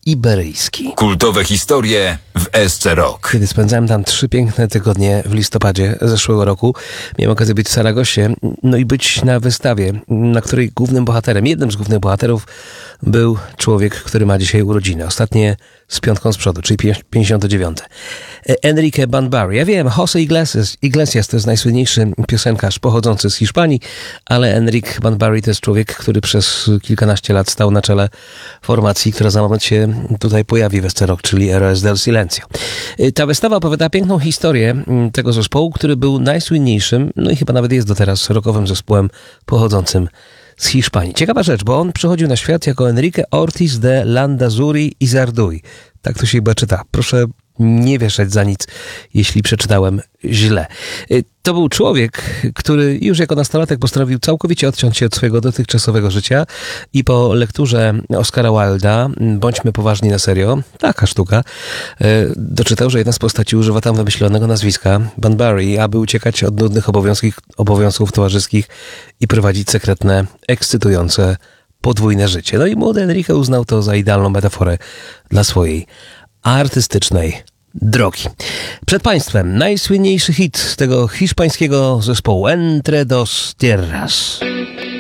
iberyjski. Kultowe historie w SC Rock. Kiedy spędzałem tam 3 piękne tygodnie w listopadzie zeszłego roku, miałem okazję być w Saragosie, no i być na wystawie, na której jednym z głównych bohaterów był człowiek, który ma dzisiaj urodziny. Ostatnie z 5 z przodu, czyli 59. Enrique Bunbury. Ja wiem, José Iglesias to jest najsłynniejszy piosenkarz pochodzący z Hiszpanii, ale Enrique Bunbury to jest człowiek, który przez kilkanaście lat stał na czele formacji, która za moment się tutaj pojawi w SC Rock, czyli Héroes del Silencio. Ta wystawa opowiada piękną historię tego zespołu, który był najsłynniejszym, no i chyba nawet jest do teraz rockowym zespołem pochodzącym z Hiszpanii. Ciekawa rzecz, bo on przychodził na świat jako Enrique Ortiz de Landazuri y Zarduy. Tak to się chyba czyta. Proszę nie wieszać za nic, jeśli przeczytałem źle. To był człowiek, który już jako nastolatek postanowił całkowicie odciąć się od swojego dotychczasowego życia i po lekturze Oscara Wilda, Bądźmy poważni na serio, taka sztuka, doczytał, że jedna z postaci używa tam wymyślonego nazwiska Bunbury, aby uciekać od nudnych obowiązków towarzyskich i prowadzić sekretne, ekscytujące, podwójne życie. No i młody Enrique uznał to za idealną metaforę dla swojej artystycznej drogi. Przed Państwem najsłynniejszy hit tego hiszpańskiego zespołu Entre dos Tierras.